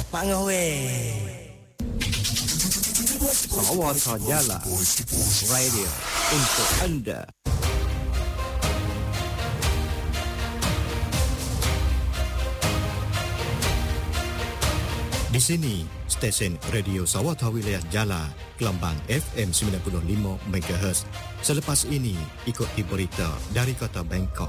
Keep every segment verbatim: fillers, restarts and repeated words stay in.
Pak ngawe. Sawata Jala Radio untuk Anda. Di sini stesen Radio Sawata Wilayah Jala, Gelambang F M sembilan puluh lima megahertz. Selepas ini ikuti berita dari kota Bangkok.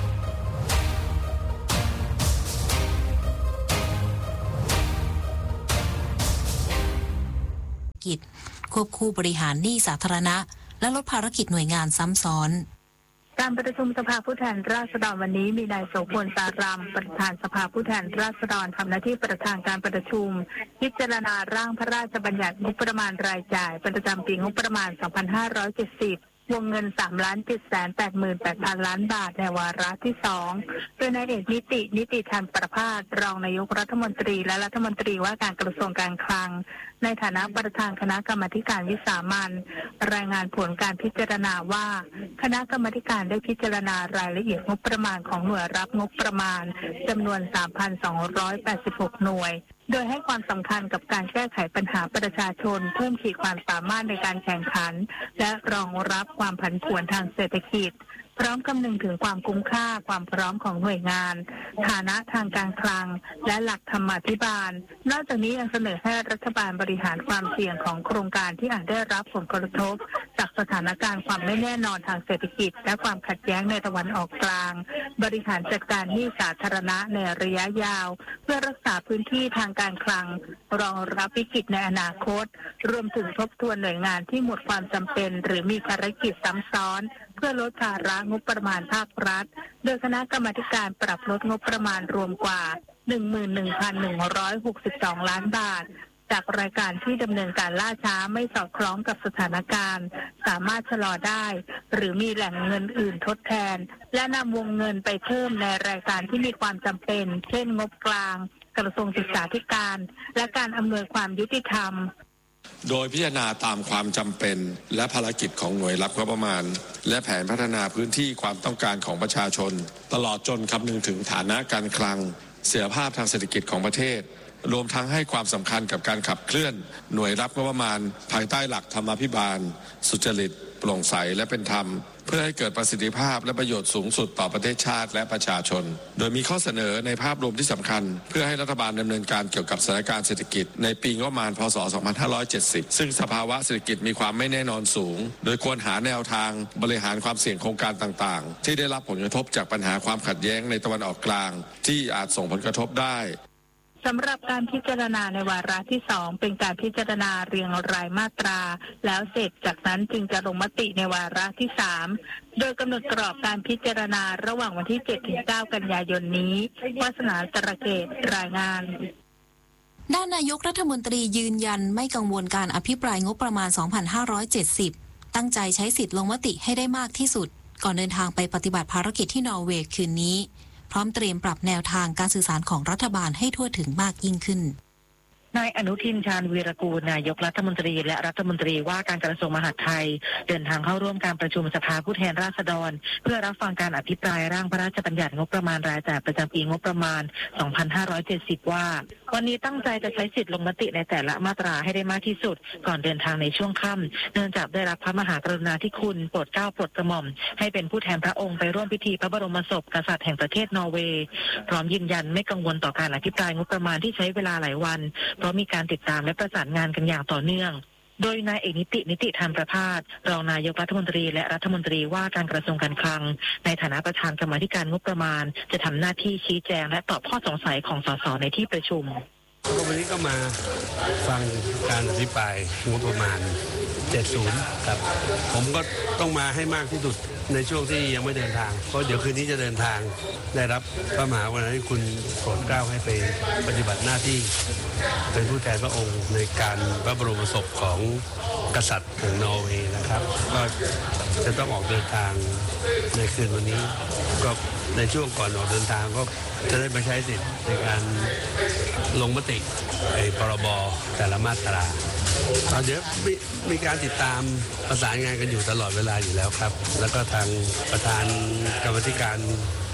กิจควบคู่บริหารหนี้สาธารณะและลดภารกิจหน่วยงานซ้ำซ้อนการประชุมสภาผู้แทนราษฎรวันนี้มีนายโสพลสารามประธานสภาผู้แทนราษฎรทำหน้าที่ประธานการประชุมพิจารณาร่างพระราชบัญญัติงบประมาณรายจ่ายประจำปีงบประมาณสองพันห้าร้อยเจ็ดสิบวงเงิน สามล้านเจ็ดแสนแปดหมื่นแปดพัน ล้านบาทในวาระที่สองโดยนายเอกนิตินิติธันประภาสรองนายกรัฐมนตรีและรัฐมนตรีว่าการกระทรวงการคลังในฐานะประธานคณะกรรมาการวิสามัญรายงานผลการพิจารณาว่าคณะกรรมาการได้พิจารณารายละเอียดงบประมาณของหน่วยรับงบประมาณจำนวน สามพันสองร้อยแปดสิบหก หน่วยโดยให้ความสำคัญกับการแก้ไขปัญหาประชาชนเพิ่มขีดความสามารถในการแข่งขันและรองรับความผันผวนทางเศรษฐกิจพร้อมคำนึงถึงความคุ้มค่าความพร้อมของหน่วยงานฐานะทางการคลังและหลักธรรมาภิบาลนอกจากนี้ยังเสนอให้รัฐบาลบริหารความเสี่ยงของโครงการที่อาจได้รับผลกระทบจากสถานการณ์ความไม่แน่นอนทางเศรษฐกิจและความขัดแย้งในตะวันออกกลางบริหารจัดการหนี้สาธารณะในระยะยาวเพื่อรักษาพื้นที่ทางการคลังรองรับวิกฤตในอนาคตรวมถึงทบทวนหน่วยงานที่หมดความจำเป็นหรือมีภารกิจซ้ำซ้อนเพื่อลดภาระงบประมาณภาครัฐโดยคณะกรรมาการปรับลดงบประมาณรวมกว่า หนึ่งหมื่นหนึ่งพันหนึ่งร้อยหกสิบสอง ล้านบาทจากรายการที่ดำเนินการล่าช้าไม่สอดคล้องกับสถานการณ์สามารถชะลอได้หรือมีแหล่งเงินอื่นทดแทนและนำวงเงินไปเพิ่มในรายการที่มีความจำเป็นเช่นงบกลางกระทรวงศึกษาธิการและการอำนวยความยุติธรรมโดยพิจารณาตามความจำเป็นและภารกิจของหน่วยรับงบประมาณและแผนพัฒนาพื้นที่ความต้องการของประชาชนตลอดจนคำนึงถึงฐานะการคลังเสถียรภาพทางเศรษฐกิจของประเทศรวมทั้งให้ความสำคัญกับการขับเคลื่อนหน่วยรับงบประมาณภายใต้หลักธรรมาภิบาลสุจริตโปร่งใสและเป็นธรรมเพื่อให้เกิดประสิทธิภาพและประโยชน์สูงสุดต่อประเทศชาติและประชาชนโดยมีข้อเสนอในภาพรวมที่สำคัญเพื่อให้รัฐบาลดำเนินการเกี่ยวกับสถานการณ์เศรษฐกิจในปีงบประมาณพ.ศ. สองพันห้าร้อยเจ็ดสิบซึ่งสภาวะเศรษฐกิจมีความไม่แน่นอนสูงโดยควรหาแนวทางบริหารความเสี่ยงโครงการต่างๆที่ได้รับผลกระทบจากปัญหาความขัดแย้งในตะวันออกกลางที่อาจส่งผลกระทบได้สำหรับการพิจารณาในวาระที่สองเป็นการพิจารณาเรียงรายมาตราแล้วเสร็จจากนั้นจึงจะลงมติในวาระที่สามโดยกำหนดกรอบการพิจารณาระหว่างวันที่ เจ็ดถึงเก้า กันยายนนี้วาสนาตระเกตรายงานด้านนายกรัฐมนตรียืนยันไม่กังวลการอภิปรายงบประมาณ สองพันห้าร้อยเจ็ดสิบ ตั้งใจใช้สิทธิ์ลงมติให้ได้มากที่สุดก่อนเดินทางไปปฏิบัติภารกิจที่นอร์เวย์คืนนี้พร้อมเตรียมปรับแนวทางการสื่อสารของรัฐบาลให้ทั่วถึงมากยิ่งขึ้นนายอนุทินชาญวีรกูลนายกรัฐมนตรีและรัฐมนตรีว่าการกระทรวงมหาดไทยเดินทางเข้าร่วมการประชุมสภาผู้แทนราษฎรเพื่อรับฟังการอภิปรายร่างพระราชบัญญัติงบประมาณรายจ่ายประจำปีงบประมาณ สองพันห้าร้อยเจ็ดสิบ ว่าวันนี้ตั้งใจจะใช้สิทธิ์ลงมติในแต่ละมาตราให้ได้มากที่สุดก่อนเดินทางในช่วงค่ำเนื่องจากได้รับพระมหากรุณาธิคุณโปรดเกล้าโปรดกระหม่อมให้เป็นผู้แทนพระองค์ไปร่วมพิธีพระบรมศพกษัตริย์แห่งประเทศนอร์เวย์พร้อมยืนยันไม่กังวลต่อการอภิปรายงบประมาณที่ใช้เวลาหลายวันเพราะมีการติดตามและประสานงานกันอย่างต่อเนื่องโดยนายเอกนิตินิติธันประภาสรองนายกรัฐมนตรีและรัฐมนตรีว่าการกระทรวงการคลังในฐานะประธานกรรมาธิการงบประมาณจะทำหน้าที่ชี้แจงและตอบข้อสงสัยของสสในที่ประชุมวันนี้ก็มาฟังการอภิปรายงบประมาณเจ็ดสิบครับผมก็ต้องมาให้มากที่สุดในช่วงที่ยังไม่เดินทางเพราะเดี๋ยวคืนนี้จะเดินทางได้รับพระมหากรุณาธิคุณโปรดเกล้าให้ไปปฏิบัติหน้าที่เป็นผู้แทนพระองค์ในการพระบรมศพของกษัตริย์แห่งนอร์เวย์นะครับก็จะต้องออกเดินทางในคืนวันนี้ก็ในช่วงก่อนออกเดินทางก็จะได้มาใช้สิทธิ์ในการลงมติไอ้พรบแต่ละมาตราเดี๋ยวมีมีการติดตามประสานงานกันอยู่ตลอดเวลาอยู่แล้วครับแล้วก็ทางประธานกรรมาธิการ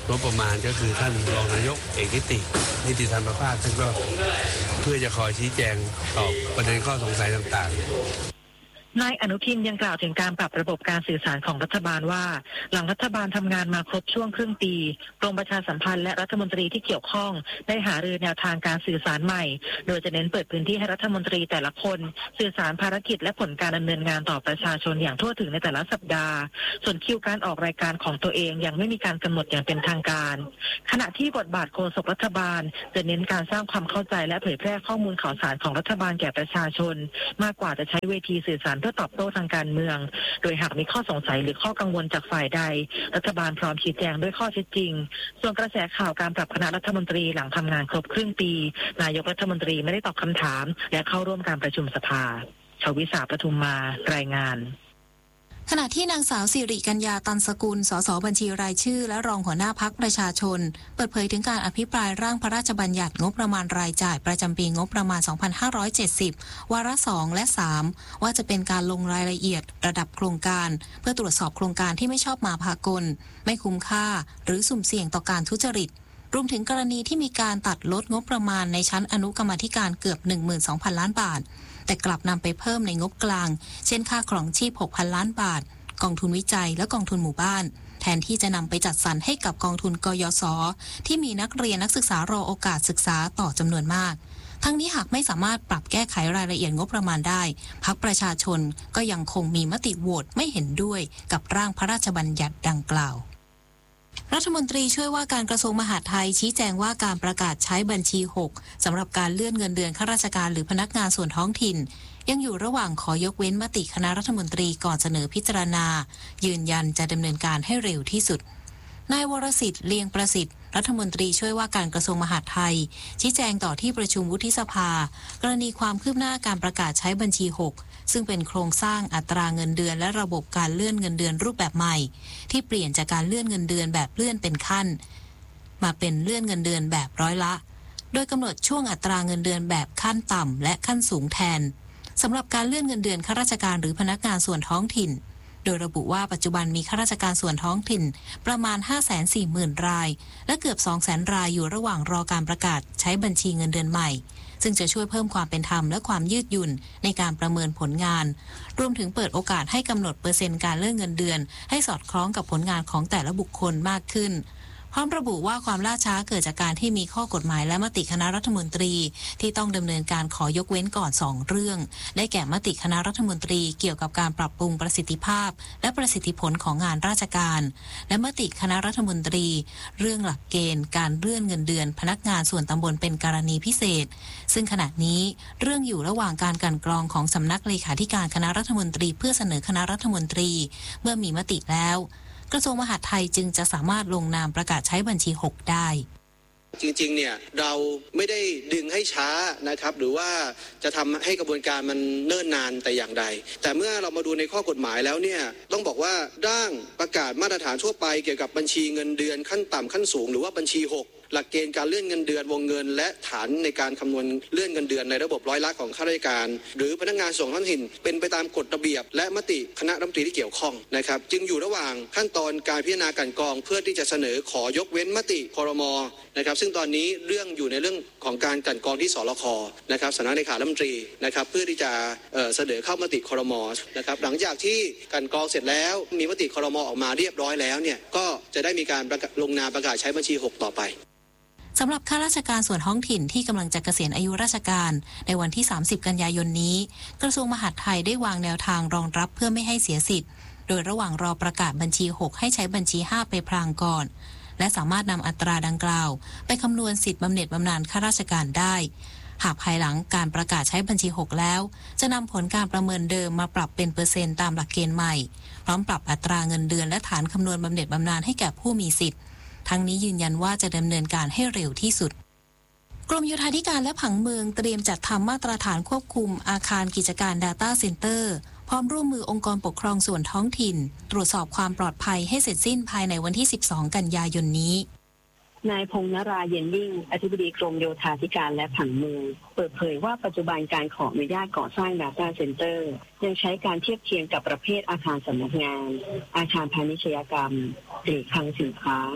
งบประมาณก็คือท่านรองนายกเอกนิตินิติธรรมภาคท่านก็เพื่อจะคอยชี้แจงตอบประเด็นข้อสงสัยต่างๆนายอนุทินยังกล่าวถึงการปรับระบบการสื่อสารของรัฐบาลว่าหลังรัฐบาลทำงานมาครบช่วงครึ่งปีกรมประชาสัมพันธ์และรัฐมนตรีที่เกี่ยวข้องได้หารือแนวทางการสื่อสารใหม่โดยจะเน้นเปิดพื้นที่ให้รัฐมนตรีแต่ละคนสื่อสารภารกิจและผลการดำเนินงานต่อประชาชนอย่างทั่วถึงในแต่ละสัปดาห์ส่วนคิวการออกรายการของตัวเองยังไม่มีการกำหนดอย่างเป็นทางการขณะที่บทบาทโฆษกรัฐบาลจะเน้นการสร้างความเข้าใจและเผยแพร่ข้อมูลข่าวสารของรัฐบาลแก่ประชาชนมากกว่าจะใช้เวทีสื่อสารเพื่อตอบโต้ทางการเมืองโดยหากมีข้อสงสัยหรือข้อกังวลจากฝ่ายใดรัฐบาลพร้อมชี้แจงด้วยข้อเท็จจริงส่วนกระแสข่าวการปรับคณะรัฐมนตรีหลังทำงานครบครึ่งปีนายกรัฐมนตรีไม่ได้ตอบคำถามและเข้าร่วมการประชุมสภาชวิสาปทุมมารายงานขณะที่นางสาวสิริกัญญาตันสกุลสสบัญชีรายชื่อและรองหัวหน้าพรรคประชาชนเปิดเผยถึงการอภิปรายร่างพระราชบัญญัติงบประมาณรายจ่ายประจำปีงบประมาณ สองพันห้าร้อยเจ็ดสิบ วาระสองและสามว่าจะเป็นการลงรายละเอียดระดับโครงการเพื่อตรวจสอบโครงการที่ไม่ชอบมาพากลไม่คุ้มค่าหรือสุ่มเสี่ยงต่อการทุจริตรวมถึงกรณีที่มีการตัดลดงบประมาณในชั้นอนุกรรมาธิการเกือบ หนึ่งหมื่นสองพัน ล้านบาทแต่กลับนำไปเพิ่มในงบกลางเช่นค่าครองชีพ หกพัน ล้านบาทกองทุนวิจัยและกองทุนหมู่บ้านแทนที่จะนำไปจัดสรรให้กับกองทุนกยศที่มีนักเรียนนักศึกษารอโอกาสศึกษาต่อจำนวนมากทั้งนี้หากไม่สามารถปรับแก้ไขรายละเอียดงบประมาณได้พรรคประชาชนก็ยังคงมีมติโหวตไม่เห็นด้วยกับร่างพระราชบัญญัติดังกล่าวรัฐมนตรีช่วยว่าการกระทรวงมหาดไทยชี้แจงว่าการประกาศใช้บัญชีหกสำหรับการเลื่อนเงินเดือนข้าราชการหรือพนักงานส่วนท้องถิ่นยังอยู่ระหว่างขอยกเว้นมติคณะรัฐมนตรีก่อนเสนอพิจารณายืนยันจะดำเนินการให้เร็วที่สุดนายวรสิทธิ์เลียงประสิทธิ์รัฐมนตรีช่วยว่าการกระทรวงมหาดไทยชี้แจงต่อที่ประชุมวุฒิสภากรณีความคืบหน้าการประกาศใช้บัญชีหกซึ่งเป็นโครงสร้างอัตราเงินเดือนและระบบการเลื่อนเงินเดือนรูปแบบใหม่ที่เปลี่ยนจากการเลื่อนเงินเดือนแบบเลื่อนเป็นขั้นมาเป็นเลื่อนเงินเดือนแบบร้อยละโดยกำหนดช่วงอัตราเงินเดือนแบบขั้นต่ำและขั้นสูงแทนสำหรับการเลื่อนเงินเดือนข้าราชการหรือพนักงานส่วนท้องถิ่นโดยระบุว่าปัจจุบันมีข้าราชการส่วนท้องถิ่นประมาณ ห้าแสนสี่หมื่น รายและเกือบ สองแสน รายอยู่ระหว่างรอการประกาศใช้บัญชีเงินเดือนใหม่ซึ่งจะช่วยเพิ่มความเป็นธรรมและความยืดหยุ่นในการประเมินผลงานรวมถึงเปิดโอกาสให้กำหนดเปอร์เซ็นต์การเลื่อนเงินเดือนให้สอดคล้องกับผลงานของแต่ละบุคคลมากขึ้นพร้อมระบุว่าความล่าช้าเกิดจากการที่มีข้อกฎหมายและมติคณะรัฐมนตรีที่ต้องดำเนินการขอยกเว้นก่อนสองเรื่องได้แก่มติคณะรัฐมนตรีเกี่ยวกับการปรับปรุงประสิทธิภาพและประสิทธิผลของงานราชการและมติคณะรัฐมนตรีเรื่องหลักเกณฑ์การเลื่อนเงินเดือนพนักงานส่วนตำบลเป็นกรณีพิเศษซึ่งขณะนี้เรื่องอยู่ระหว่างการกลั่นกรองของสำนักเลขาธิการคณะรัฐมนตรีเพื่อเสนอคณะรัฐมนตรีเมื่อมีมติแล้วกระทรวงมหาดไทยจึงจะสามารถลงนามประกาศใช้บัญชีหกได้จริงๆเนี่ยเราไม่ได้ดึงให้ช้านะครับหรือว่าจะทำให้กระบวนการมันเนิ่นนานแต่อย่างใดแต่เมื่อเรามาดูในข้อกฎหมายแล้วเนี่ยต้องบอกว่าร่างประกาศมาตรฐานทั่วไปเกี่ยวกับบัญชีเงินเดือนขั้นต่ำขั้นสูงหรือว่าบัญชีหกหลักเกณฑ์การเลื่อนเงินเดือนวงเงินและฐานในการคำนวณเลื่อนเงินเดือนในระบบร้อยละของข้าราชการหรือพนักงานส่วนท้องถิ่นเป็นไปตามกฎระเบียบและมติคณะรัฐมนตรีที่เกี่ยวข้องนะครับจึงอยู่ระหว่างขั้นตอนการพิจารณากลั่นกรองเพื่อที่จะเสนอขอยกเว้นมติครม.นะครับซึ่งตอนนี้เรื่องอยู่ในเรื่องของการกลั่นกรองที่สลค.นะครับสำนักเลขาธิการรัฐมนตรีนะครับเพื่อที่จะเอ่อเสนอเข้ามติครม.นะครับหลังจากที่กลั่นกรองเสร็จแล้วมีมติครม.ออกมาเรียบร้อยแล้วเนี่ยก็จะได้มีการลงนามประกาศใช้บัญชีหกต่อไปสำหรับข้าราชการส่วนท้องถิ่นที่กำลังจะเกษียณอายุราชการในวันที่สามสิบกันยายนนี้กระทรวงมหาดไทยได้วางแนวทางรองรับเพื่อไม่ให้เสียสิทธิ์โดยระหว่างรอประกาศบัญชีหกให้ใช้บัญชีห้าไปพลางก่อนและสามารถนำอัตราดังกล่าวไปคำนวณสิทธิ์บำเหน็จบำนาญข้าราชการได้หากภายหลังการประกาศใช้บัญชีหกแล้วจะนำผลการประเมินเดิมมาปรับเป็นเปอร์เซ็นต์ตามหลักเกณฑ์ใหม่พร้อมปรับอัตราเงินเดือนและฐานคำนวณบำเหน็จบำนาญให้แก่ผู้มีสิทธิ์ทั้งนี้ยืนยันว่าจะดำเนินการให้เร็วที่สุดกรมโยธาธิการและผังเมืองเตรียมจัดทำมาตรฐานควบคุมอาคารกิจการ Data Center พร้อมร่วมมือองค์กรปกครองส่วนท้องถิ่นตรวจสอบความปลอดภัยให้เสร็จสิ้นภายในวันที่สิบสองกันยายนนี้นายพงษ์นราเย็นยิ่งอธิบดีกรมโยธาธิการและผังเมืองเปิดเผยว่าปัจจุบันการขออนุญาตก่อสร้าง Data Center ยังใช้การเทียบเคียงกับประเภทอาคารสำนักงานอาคารพาณิชยกรรมหรือคลังสินค้า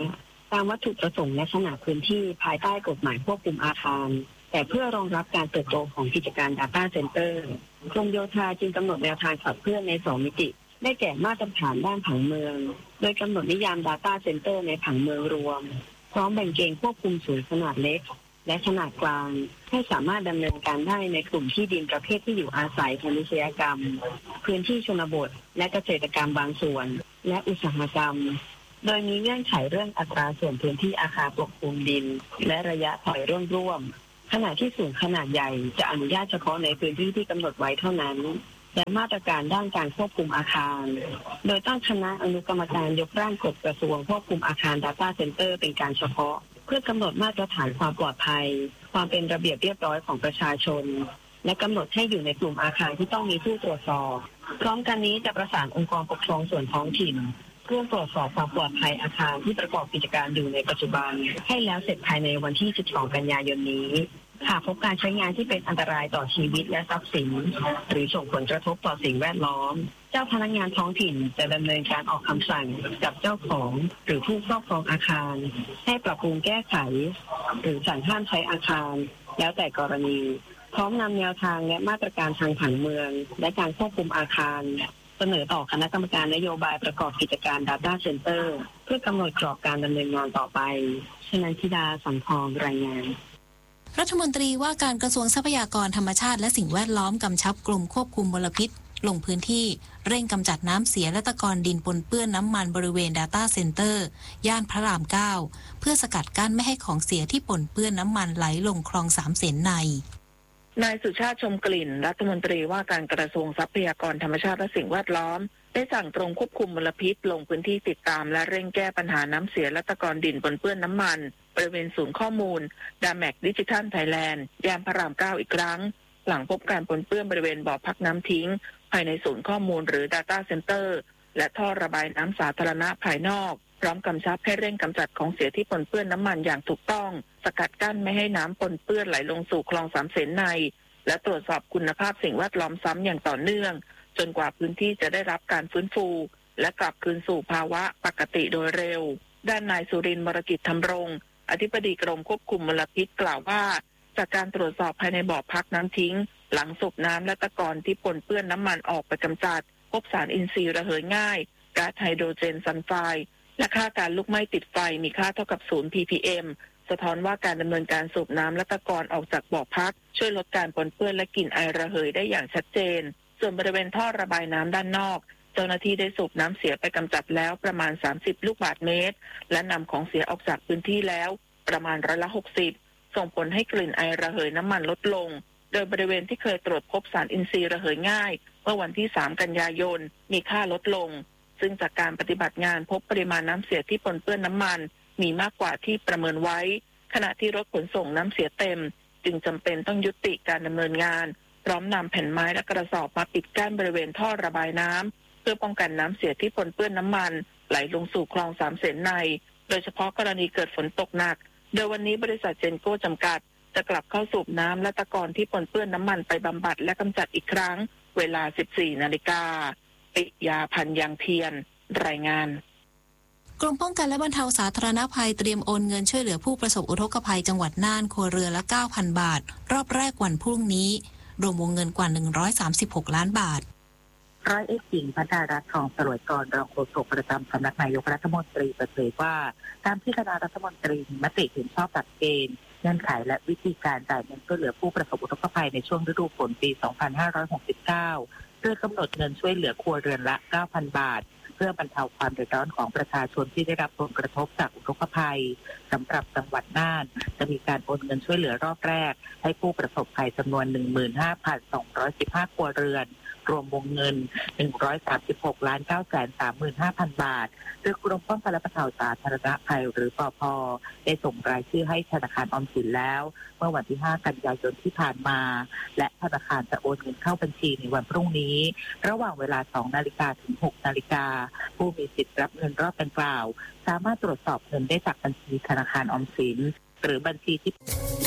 ตามวัตถุประสงค์และขนาดพื้นที่ภายใต้กฎหมายควบคุมอาคารแต่เพื่อรองรับการเติบโตของกิจการ Data Center กรมโยธาจึงกำหนดแนวทางขับเคลื่อนในสองมิติได้แก่มาตรฐานด้านผังเมืองโดยกำหนดนิยาม Data Center ในผังเมืองรวมพร้อมแบ่งเกณฑ์ควบคุมศูนย์ขนาดเล็กและขนาดกลางให้สามารถดำเนินการได้ในกลุ่มที่ดินประเภทที่อยู่อาศัยพาณิชยกรรมพื้นที่ชนบทและเกษตรกรรมบางส่วนและอุตสาหกรรมโดยมีเงื่อนไขเรื่องอัตราส่วนพื้นที่อาคารปกคลุมดินและระยะถอยร่วมร่วมขณะที่ศูนย์ขนาดใหญ่จะอนุญาตเฉพาะในพื้นที่ที่กำหนดไว้เท่านั้นและมาตรการด้านการควบคุมอาคารโดยตั้งคณะอนุกรรมการยกร่างกฎกระทรวงควบคุมอาคาร Data Center เป็นการเฉพาะเพื่อกำหนดมาตรฐานความปลอดภัยความเป็นระเบียบเรียบร้อยของประชาชนและกำหนดให้อยู่ในกลุ่มอาคารที่ต้องมีผู้ตรวจสอบพร้อมกันนี้จะประสานองค์กรปกครองส่วนท้องถิ่นเพื่อตรวจสอบความปลอดภัยอาคารที่ประกอบกิจการอยู่ในปัจจุบันให้แล้วเสร็จภายในวันที่สิบสองกันยายนนี้หากพบการใช้งานที่เป็นอันตรายต่อชีวิตและทรัพย์สินหรือส่งผลกระทบต่อสิ่งแวดล้อมเจ้าพนักงานท้องถิ่นจะดำเนินการออกคำสั่งกับเจ้าของหรือผู้ครอบครองอาคารให้ปรับปรุงแก้ไขหรือสั่งห้ามใช้อาคารแล้วแต่กรณีพร้อมนำแนวทางและมาตรการทางผังเมืองและการควบคุมอาคารเสนอต่อคณะกรรมการนโยบายประกอบกิจการ Data Center เพื่อกำหนดกรอบการดำเนินงานต่อไปชนันทิดาสังทองรายงานรัฐมนตรีว่าการกระทรวงทรัพยากรธรรมชาติและสิ่งแวดล้อมกำชับกรมควบคุมมลพิษลงพื้นที่เร่งกำจัดน้ำเสียและตะกอนดินปนเปื้อนน้ำมันบริเวณ Data Center ย่านพระรามเก้าเพื่อสกัดกั้นไม่ให้ของเสียที่ปนเปื้อนน้ำมันไหลลงคลองสามเสนในนายสุชาติชมกลิ่นรัฐมนตรีว่าการกระทรวงทรัพยากรธรรมชาติและสิ่งแวดล้อมได้สั่งกรมควบคุมมลพิษลงพื้นที่ติดตามและเร่งแก้ปัญหาน้ำเสียและตะกอนดินปนเปื้อนน้ำมันบริเวณศูนย์ข้อมูล ดาแม็ก ดิจิทัล ไทยแลนด์ ย่านพระรามเก้าอีกครั้งหลังพบการปนเปื้อนบริเวณบ่อพักน้ำทิ้งภายในศูนย์ข้อมูลหรือ Data Center และท่อระบายน้ำสาธารณะภายนอกพร้อมกำชับให้เร่งกำจัดของเสียที่ปนเปื้อนน้ำมันอย่างถูกต้องสกัดกั้นไม่ให้น้ำปนเปื้อนไหลลงสู่คลองสามเสนในและตรวจสอบคุณภาพสิ่งแวดล้อมซ้ำอย่างต่อเนื่องจนกว่าพื้นที่จะได้รับการฟื้นฟูและกลับคืนสู่ภาวะปกติโดยเร็วด้านนายสุรินทร์มรกิจธรรมรงค์อธิบดีกรมควบคุมมลพิษกล่าวว่าจากการตรวจสอบภายในบ่อพักน้ำทิ้งหลังสูบน้ำและตะกอนที่ปนเปื้อนน้ำมันออกไปกำจัดพบสารอินทรีย์ระเหยง่ายก๊าซไฮโดรเจนซัลไฟด์และค่าการลุกไหม้ติดไฟมีค่าเท่ากับศูนย์ พี พี เอ็ม สะท้อนว่าการดำเนินการสูบน้ำและตะกอนออกจากบ่อพักช่วยลดการปนเปื้อนและกลิ่นไอระเหยได้อย่างชัดเจนส่วนบริเวณท่อระบายน้ำด้านนอกเจ้าหน้าที่ได้สูบน้ำเสียไปกำจัดแล้วประมาณสามสิบลูกบาศก์เมตรและนำของเสียออกจากพื้นที่แล้วประมาณร้อยละหกสิบส่งผลให้กลิ่นไอระเหยน้ำมันลดลงโดยบริเวณที่เคยตรวจพบสารอินทรีย์ระเหยง่ายเมื่อวันที่สามกันยายนมีค่าลดลงซึ่งจากการปฏิบัติงานพบปริมาณน้ำเสียที่ปนเปื้อนน้ำมันมีมากกว่าที่ประเมินไว้ขณะที่รถขนส่งน้ำเสียเต็มจึงจำเป็นต้องยุติการดำเนินงานพร้อมนำแผ่นไม้และกระสอบมาปิดกั้นบริเวณท่อระบายน้ำเพื่อป้องกันน้ำเสียที่ปนเปื้อนน้ำมันไหลลงสู่คลองสามเสนในโดยเฉพาะกรณีเกิดฝนตกหนักโดยวันนี้บริษัทเจนโก้จำกัดจะกลับเข้าสูบน้ำและตะกอนที่ปนเปื้อนน้ำมันไปบำบัดและกำจัดอีกครั้งเวลา สิบสี่นาฬิกา ปิยาพันธ์ยังเทียนรายงานกรมป้องกันและบรรเทาสาธารณภัยเตรียมโอนเงินช่วยเหลือผู้ประสบอุทกภัยจังหวัดน่านครัวเรือนละ เก้าพัน บาทรอบแรกวันพรุ่งนี้รวมวงเงินกว่าหนึ่งร้อยสามสิบหกล้านบาทร้อยเอกหญิงพัฒนารัตน์ทองสรวยกรรองโฆษกประจำสำนักนายกรัฐมนตรีเปิดเผยว่าการพิจารณารัฐมนตรีมีมติเห็นชอบหลักเกณฑ์เงื่อนไขและวิธีการจ่ายเงินช่วยเหลือผู้ประสบอุทกภัยในช่วงฤดูฝนปี สองพันห้าร้อยหกสิบเก้า โดยกำหนดเงินช่วยเหลือครัวเรือนละ เก้าพัน บาทเพื่อบรรเทาความเดือดร้อนของประชาชนที่ได้รับผลกระทบจากอุทกภัยสำหรับจังหวัดน่านจะมีการโอนเงินช่วยเหลือรอบแรกให้ผู้ประสบภัยจำนวน หนึ่งหมื่นห้าพันสองร้อยสิบห้า ครัวเรือนรวมวงเงิน หนึ่งร้อยสามสิบหกล้านเก้าแสนสามหมื่นห้าพัน บาทโดยกรมป้องกันและบรรเทาสาธารณภัยหรือปภ.ได้ส่งรายชื่อให้ธนาคารออมสินแล้วเมื่อวันที่ห้ากันยายนที่ผ่านมาและธนาคารจะโอนเงินเข้าบัญชีในวันพรุ่งนี้ระหว่างเวลา สองนาฬิกา ถึง หกนาฬิกาผู้มีสิทธิ์รับเงินรอบดังกล่าวสามารถตรวจสอบเงินได้จากบัญชีธนาคารออมสินหรือบัญชีที่